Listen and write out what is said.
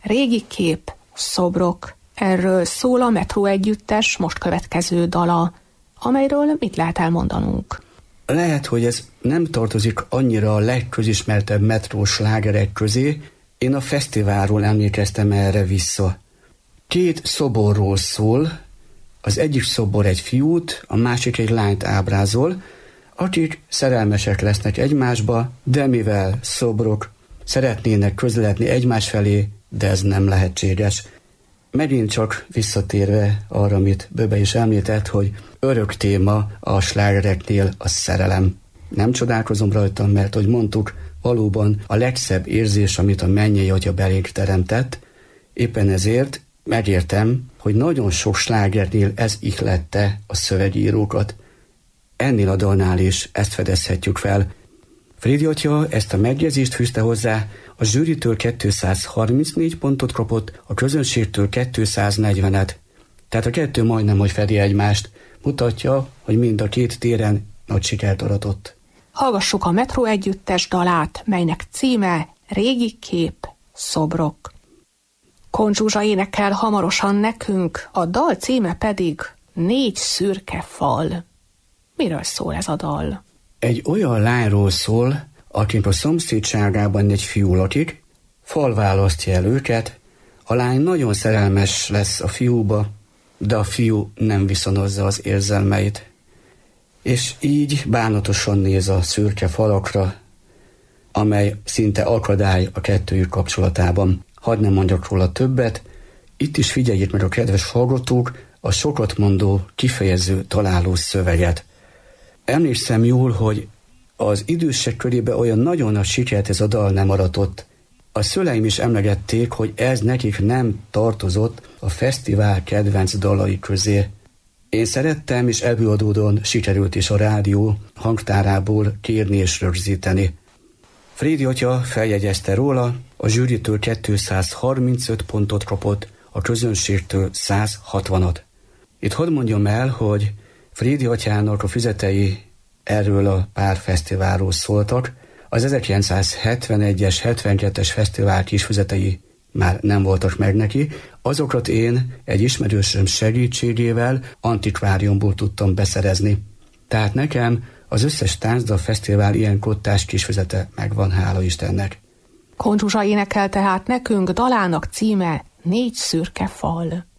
régi kép, szobrok. Erről szól a Metró együttes most következő dala, amelyről mit lehet elmondanunk? Lehet, hogy ez nem tartozik annyira a legközismertebb metrós slágerek közé, én a fesztiválról emlékeztem erre vissza. 2 szoborról szól, az egyik szobor egy fiút, a másik egy lányt ábrázol, akik szerelmesek lesznek egymásba, de mivel szobrok szeretnének közeledni egymás felé, de ez nem lehetséges. Megint csak visszatérve arra, amit Böbe is említett, hogy örök téma a slágereknél a szerelem. Nem csodálkozom rajtam, mert, hogy mondtuk, valóban a legszebb érzés, amit a mennyei Atya belénk teremtett, éppen ezért megértem, hogy nagyon sok slágernél ez ihlette a szövegírókat. Ennél a dalnál is ezt fedezhetjük fel. Frédi Atya ezt a megjegyzést fűzte hozzá, a zsűritől 234 pontot kapott, a közönségtől 240-et. Tehát a kettő majdnem, hogy fedi egymást. Mutatja, hogy mind a két téren nagy sikert aratott. Hallgassuk a Metró együttes dalát, melynek címe Régi kép, szobrok. Kohn Zsuzsa énekel hamarosan nekünk, a dal címe pedig 4 szürke fal. Miről szól ez a dal? Egy olyan lányról szól, akik a szomszédságában egy fiú lakik, fal választja el őket, a lány nagyon szerelmes lesz a fiúba, de a fiú nem viszonozza az érzelmeit. És így bánatosan néz a szürke falakra, amely szinte akadály a kettőjük kapcsolatában. Hadd nem mondjak róla többet, itt is figyeljék meg a kedves hallgatók a sokat mondó, kifejező, találó szöveget. Emlékszem jól, hogy az idősek körében olyan nagyon nagy sikert ez a dal nem aratott. A szüleim is emlegették, hogy ez nekik nem tartozott a fesztivál kedvenc dalai közé. Én szerettem, és ebből adódóan sikerült is a rádió hangtárából kérni és rögzíteni. Frédi Atya feljegyezte róla, a zsűritől 235 pontot kapott, a közönségtől 160-at. Itt hadd mondjam el, hogy Frédi Atyának a füzetei erről a pár fesztiválról szóltak. Az 1971-es, 72-es fesztivál kis füzetei már nem voltak meg neki. Azokat én egy ismerősöm segítségével antikváriumból tudtam beszerezni. Tehát nekem az összes táncdal fesztivál ilyen kottás kis füzete megvan, hála Istennek. Kohn Zsuzsa énekel tehát nekünk, dalának címe 4 szürke fal.